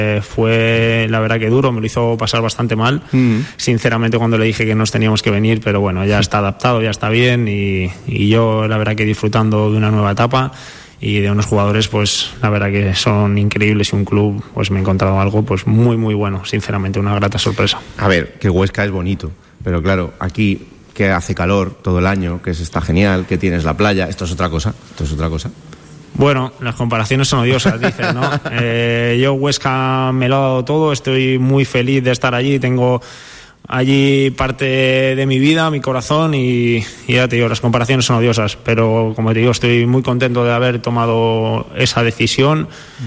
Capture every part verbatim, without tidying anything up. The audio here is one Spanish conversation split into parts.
Eh, fue la verdad que duro, me lo hizo pasar bastante mal, mm. sinceramente, cuando le dije que nos teníamos que venir, pero bueno, ya está adaptado, ya está bien, y, y yo la verdad que disfrutando de una nueva etapa y de unos jugadores, pues la verdad que son increíbles, y un club, pues me he encontrado algo pues muy muy bueno, sinceramente, una grata sorpresa. A ver, que Huesca es bonito, pero claro, aquí que hace calor todo el año, que se está genial, que tienes la playa, esto es otra cosa, esto es otra cosa. Bueno, las comparaciones son odiosas, dices, ¿no? Eh, yo Huesca me lo ha dado todo, estoy muy feliz de estar allí, tengo allí parte de mi vida, mi corazón, y, y ya te digo, las comparaciones son odiosas, pero como te digo, estoy muy contento de haber tomado esa decisión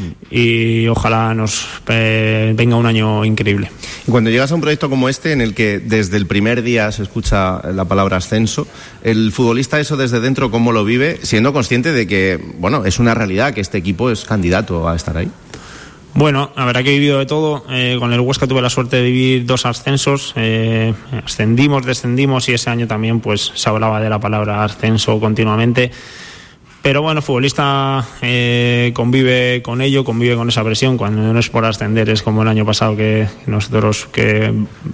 y ojalá nos eh, venga un año increíble. Y cuando llegas a un proyecto como este, en el que desde el primer día se escucha la palabra ascenso, el futbolista eso desde dentro, ¿cómo lo vive? Siendo consciente de que, bueno, es una realidad que este equipo es candidato a estar ahí. Bueno, la verdad que he vivido de todo. Eh, con el Huesca tuve la suerte de vivir dos ascensos. Eh, ascendimos, descendimos, y ese año también pues se hablaba de la palabra ascenso continuamente. Pero bueno, el futbolista eh, convive con ello, convive con esa presión. Cuando no es por ascender, es como el año pasado, que nosotros que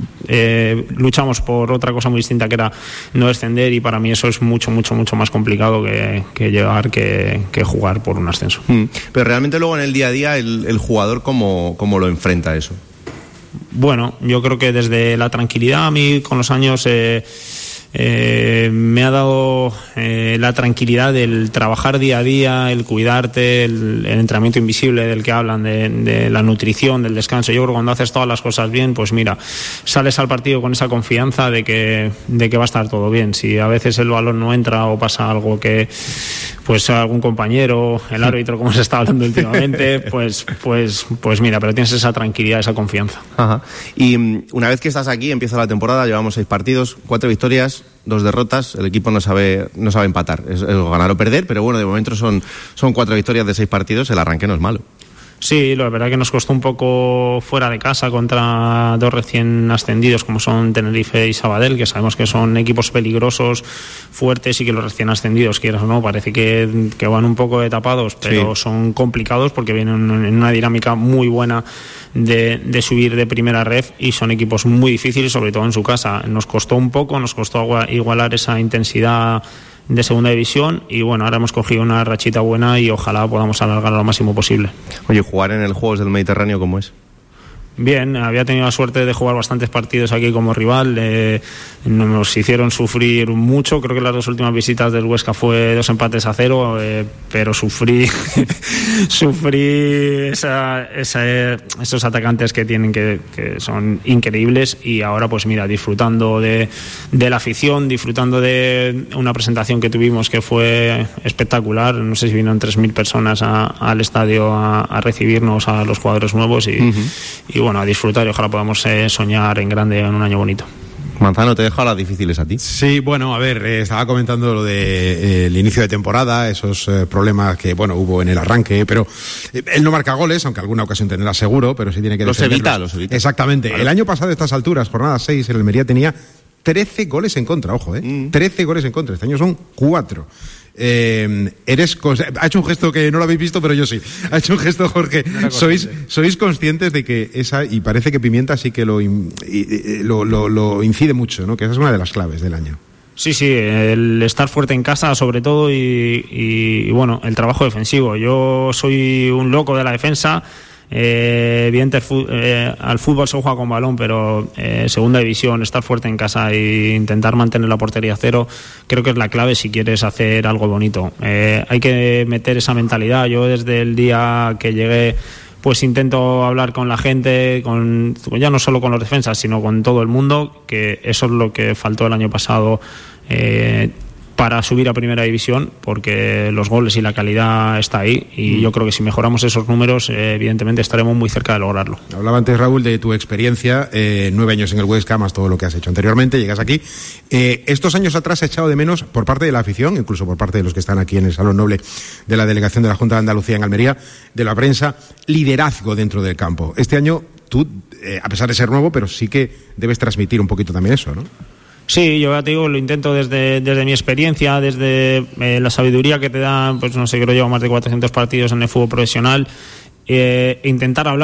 eh, luchamos por otra cosa muy distinta, que era no descender, y para mí eso es mucho, mucho, mucho más complicado que, que llegar, que, que jugar por un ascenso. Mm. Pero realmente luego en el día a día el, el jugador, ¿cómo, cómo lo enfrenta eso? Bueno, yo creo que desde la tranquilidad, a mí con los años eh, Eh, me ha dado eh, la tranquilidad del trabajar día a día, el cuidarte, el, el entrenamiento invisible del que hablan, de, de la nutrición, del descanso. Yo creo que cuando haces todas las cosas bien, pues mira, sales al partido con esa confianza de que, de que va a estar todo bien. Si a veces el balón no entra o pasa algo que, pues algún compañero, el árbitro, como se está hablando últimamente, pues, pues, pues mira, pero tienes esa tranquilidad, esa confianza. Ajá. Y una vez que estás aquí, empieza la temporada, llevamos seis partidos, cuatro victorias, dos derrotas, el equipo no sabe no sabe empatar, es, es ganar o perder, pero bueno, de momento son, son cuatro victorias de seis partidos, el arranque no es malo. Sí, la verdad que nos costó un poco fuera de casa contra dos recién ascendidos como son Tenerife y Sabadell, que sabemos que son equipos peligrosos, fuertes, y que los recién ascendidos, quieras o no, parece que, que van un poco de tapados, pero sí, son complicados porque vienen en una dinámica muy buena de, de subir de primera ref, y son equipos muy difíciles, sobre todo en su casa. Nos costó un poco, nos costó igualar esa intensidad de segunda división, y bueno, ahora hemos cogido una rachita buena y ojalá podamos alargar lo máximo posible. Oye, jugar en el Juegos del Mediterráneo, ¿cómo es? Bien, había tenido la suerte de jugar bastantes partidos aquí como rival, eh, nos hicieron sufrir mucho, creo que las dos últimas visitas del Huesca fue dos empates a cero, eh, pero sufrí sufrí esa, esa, esos atacantes que tienen que, que son increíbles, y ahora pues mira, disfrutando de, de la afición, disfrutando de una presentación que tuvimos que fue espectacular, no sé si vinieron tres mil personas a, al estadio a, a recibirnos a los jugadores nuevos, y, uh-huh. y bueno, a disfrutar, y ojalá podamos eh, soñar en grande en un año bonito. Manzano, ¿te dejo las difíciles a ti? Sí, bueno, a ver, eh, estaba comentando lo de eh, el inicio de temporada, esos eh, problemas que, bueno, hubo en el arranque, pero eh, él no marca goles, aunque alguna ocasión tendrá seguro, pero sí tiene que los evita, los evita. Exactamente. Vale. El año pasado a estas alturas, jornada seis, el Almería tenía trece goles en contra, ojo, eh, mm. trece goles en contra. Este año son cuatro. Eh, eres ha hecho un gesto que no lo habéis visto, pero yo sí. Ha hecho un gesto, Jorge. No sois sois conscientes de que esa, y parece que Pimienta sí que lo, lo, lo, lo incide mucho, ¿no? Que esa es una de las claves del año. Sí, sí, el estar fuerte en casa sobre todo, y, y, y bueno, el trabajo defensivo. Yo soy un loco de la defensa. Eh, evidente, eh, al fútbol se juega con balón, pero eh, segunda división, estar fuerte en casa e intentar mantener la portería a cero, creo que es la clave si quieres hacer algo bonito. Eh, hay que meter esa mentalidad. Yo desde el día que llegué pues intento hablar con la gente, con ya no solo con los defensas, sino con todo el mundo, que eso es lo que faltó el año pasado eh, para subir a primera división, porque los goles y la calidad está ahí, y mm. yo creo que si mejoramos esos números, eh, evidentemente estaremos muy cerca de lograrlo. Hablaba antes, Raúl, de tu experiencia, eh, nueve años en el Huesca, más todo lo que has hecho anteriormente, llegas aquí. Eh, estos años atrás ha echado de menos, por parte de la afición, incluso por parte de los que están aquí en el Salón Noble de la Delegación de la Junta de Andalucía en Almería, de la prensa, liderazgo dentro del campo. Este año tú, eh, a pesar de ser nuevo, pero sí que debes transmitir un poquito también eso, ¿no? Sí, yo ya te digo, lo intento desde, desde mi experiencia, desde eh, la sabiduría que te dan, pues no sé, creo que llevo más de cuatrocientos partidos en el fútbol profesional, eh, intentar hablar